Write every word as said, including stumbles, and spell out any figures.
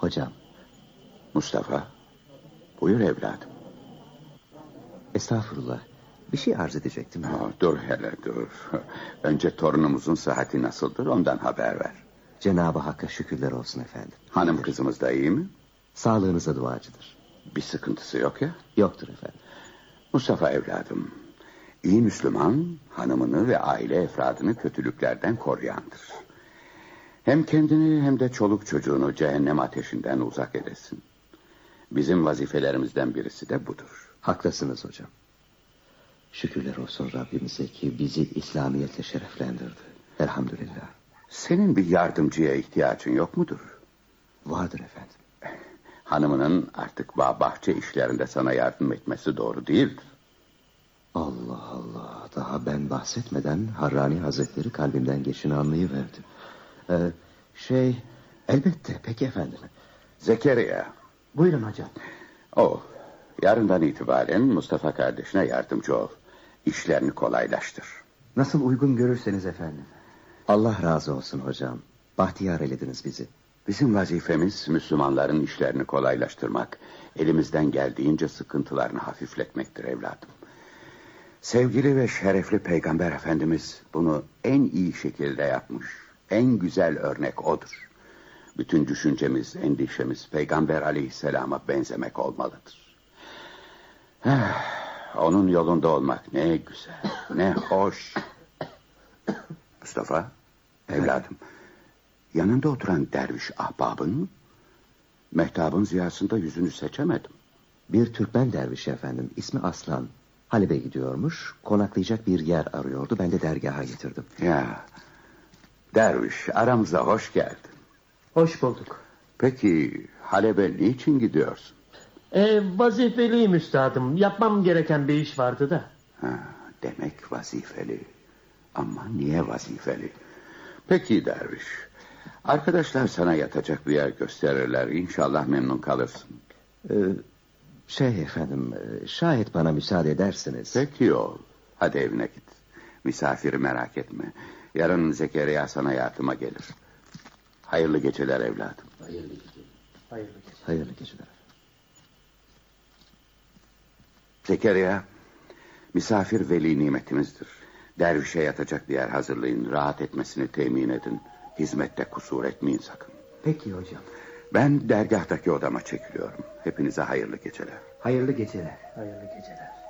Hocam. Mustafa, buyur evladım. Estağfurullah. Bir şey arz edecektim. Ha, dur hele dur. Önce torunumuzun sıhhati nasıldır, ondan haber ver. Cenab-ı Hakk'a şükürler olsun efendim. Hanım İyidir. kızımız da iyi mi? Sağlığınıza duacıdır. Bir sıkıntısı yok ya? Yoktur efendim. Mustafa evladım, iyi Müslüman hanımını ve aile efradını kötülüklerden koruyandır. Hem kendini hem de çoluk çocuğunu cehennem ateşinden uzak edesin. Bizim vazifelerimizden birisi de budur. Haklısınız hocam. Şükürler olsun Rabbimize ki bizi İslamiyetle şereflendirdi. Elhamdülillah. Senin bir yardımcıya ihtiyacın yok mudur? Vardır efendim. Hanımının artık bağ bahçe işlerinde sana yardım etmesi doğru değildir. Allah Allah. Daha ben bahsetmeden Harrani Hazretleri kalbimden geçini anlayıverdi. Ee, şey elbette peki efendim. Zekeriya. Buyurun hocam. O yarından itibaren Mustafa kardeşine yardımcı ol. İşlerini kolaylaştır. Nasıl uygun görürseniz efendim. Allah razı olsun hocam. Bahtiyar eylediniz bizi. Bizim vazifemiz Müslümanların işlerini kolaylaştırmak, elimizden geldiğince sıkıntılarını hafifletmektir evladım. Sevgili ve şerefli Peygamber Efendimiz bunu en iyi şekilde yapmış. En güzel örnek odur. Bütün düşüncemiz, endişemiz Peygamber Aleyhisselam'a benzemek olmalıdır. Eh, onun yolunda olmak ne güzel, ne hoş. Mustafa, evladım, yanında oturan derviş ahbabın, mehtabın ziyasında yüzünü seçemedim. Bir Türkmen derviş efendim. İsmi Aslan. Halep'e gidiyormuş. Konaklayacak bir yer arıyordu. Ben de dergaha getirdim. Ya, derviş aramıza hoş geldin. Hoş bulduk. Peki Halep'e niçin gidiyorsun? E, vazifeliyim üstadım. Yapmam gereken bir iş vardı da. Ha, demek vazifeli. Ama niye vazifeli? Peki derviş, arkadaşlar sana yatacak bir yer gösterirler. İnşallah memnun kalırsın. Ee, şey efendim. Şayet bana müsaade ederseniz. Peki oğul. Hadi evine git. Misafiri merak etme. Yarın Zekeriya sana yardıma gelir. Hayırlı geceler evladım. Hayırlı geceler. Hayırlı geceler. Hayırlı geceler. Zekeriya, misafir veli nimetimizdir. Dervişe yatacak bir yer hazırlayın. Rahat etmesini temin edin. Hizmette kusur etmeyin sakın. Peki hocam. Ben dergahtaki odama çekiliyorum. Hepinize hayırlı geceler. Hayırlı geceler. Hayırlı geceler.